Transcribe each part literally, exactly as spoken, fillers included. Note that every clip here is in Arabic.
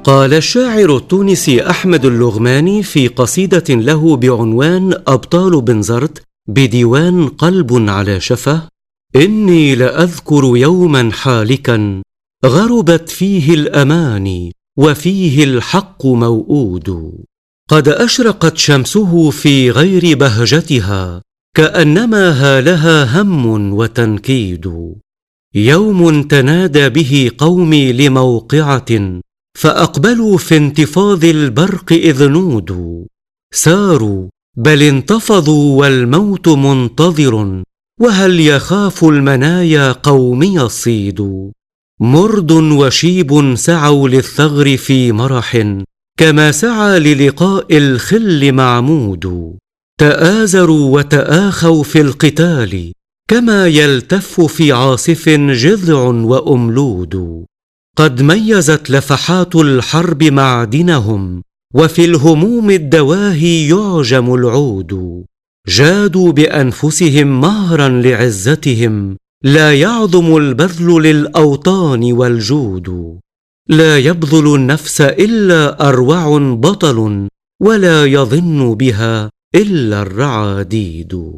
قال الشاعر التونسي أحمد اللغماني في قصيدة له بعنوان أبطال بنزرت بديوان قلب على شفه: إني لأذكر يوما حالكا غربت فيه الأماني وفيه الحق موؤود، قد أشرقت شمسه في غير بهجتها كأنما هالها هم وتنكيد، يوم تنادى به قومي لموقعة فأقبلوا في انتفاض البرق إذ نودوا، ساروا بل انتفضوا والموت منتظر، وهل يخاف المنايا قومي الصيد، مرد وشيب سعوا للثغر في مرح كما سعى للقاء الخل معمود، تآزروا وتآخوا في القتال كما يلتف في عاصف جذع وأملود، قد ميزت لفحات الحرب معدنهم وفي الهموم الدواهي يعجم العود، جادوا بأنفسهم مهرا لعزتهم لا يعظم البذل للأوطان والجود، لا يبذل النفس إلا أروع بطل ولا يظن بها إلا الرعاديد.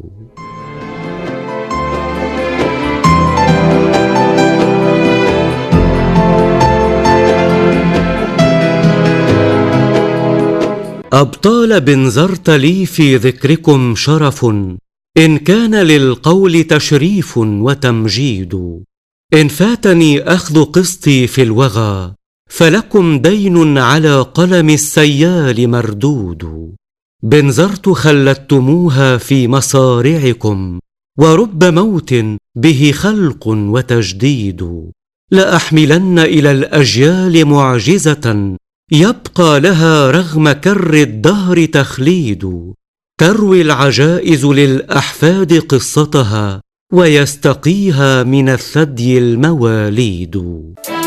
أبطال بنزرت لي في ذكركم شرف، إن كان للقول تشريف وتمجيد، إن فاتني أخذ قسطي في الوغى فلكم دين على قلم السيال مردود، بنزرت خلدتموها في مصارعكم ورب موت به خلق وتجديد، لأحملن إلى الأجيال معجزة يبقى لها رغم كر الدهر تخليد، تروي العجائز للأحفاد قصتها ويستقيها من الثدي المواليد.